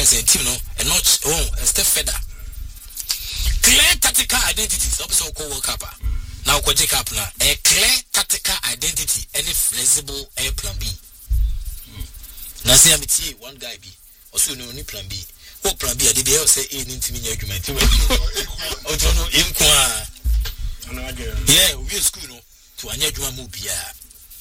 friends and team no and not a step further. Clear tactical identity. So called World Cup. Now ko take up now. A clear tactical identity. Any flexible A plan B. Now say I'm one guy B. Also no any plan B. What plan B? I did say A into me argument. Oh no, yeah, we school no to anya dwuma mu bia.